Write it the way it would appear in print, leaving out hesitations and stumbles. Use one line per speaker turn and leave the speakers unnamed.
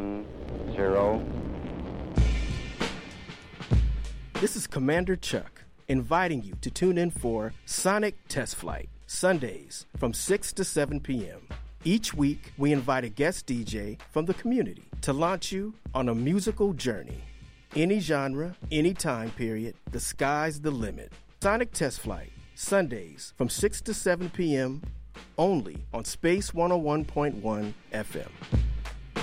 This is Commander Chuck inviting you to tune in for Sonic Test Flight, Sundays from 6 to 7 p.m. Each week, we invite a guest DJ from the community to launch you on a musical journey. Any genre, any time period, the sky's the limit. Sonic Test Flight, Sundays from 6 to 7 p.m. only on Space 101.1 FM.